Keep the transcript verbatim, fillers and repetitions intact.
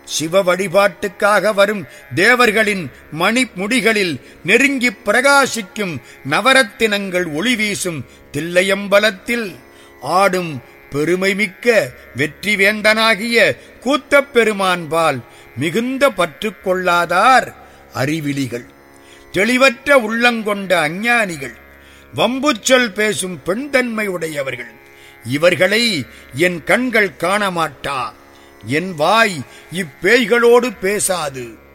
சிவ வழிபாட்டுக்காக வரும் தேவர்களின் மணிமுடிகளில் நெருங்கிப் பிரகாசிக்கும் நவரத்தினங்கள் ஒளி வீசும் தில்லையம்பலத்தில் ஆடும் பெருமைமிக்க வெற்றி வேந்தனாகிய கூத்தப் பெருமான்பால் மிகுந்த பற்று கொள்ளாதார் அறிவிலிகள், தெளிவற்ற உள்ளங்கொண்ட அஞ்ஞானிகள், வம்புச்சொல் பேசும் பெண்தன்மை உடையவர்கள். இவர்களை என் கண்கள் காணமாட்டா, என் வாய் இப்பேய்களோடு பேசாது.